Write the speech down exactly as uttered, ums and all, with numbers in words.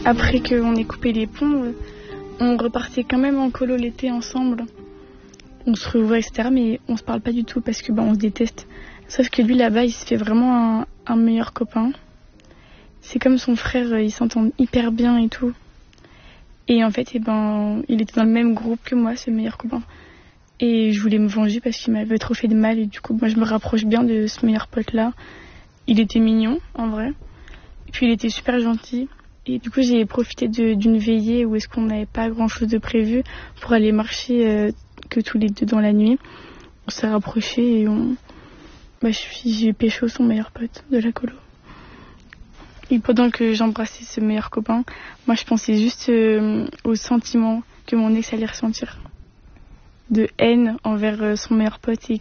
après qu'on ait coupé les ponts, on repartait quand même en colo l'été ensemble. On se revoit, et cetera. Mais on se parle pas du tout parce que bah, on se déteste. Sauf que lui là-bas, il se fait vraiment un, un meilleur copain. C'est comme son frère, ils s'entendent hyper bien et tout. Et en fait, eh ben, il était dans le même groupe que moi, ce meilleur copain. Et je voulais me venger parce qu'il m'avait trop fait de mal. Et du coup, moi, je me rapproche bien de ce meilleur pote-là. Il était mignon, en vrai. Et puis, il était super gentil. Et du coup, j'ai profité de, d'une veillée où est-ce qu'on n'avait pas grand-chose de prévu pour aller marcher euh, que tous les deux dans la nuit. On s'est rapprochés et on... Bah, j'ai pécho son meilleur pote de la colo. Et pendant que j'embrassais ce meilleur copain, moi je pensais juste euh, aux sentiments que mon ex allait ressentir. De haine envers euh, son meilleur pote et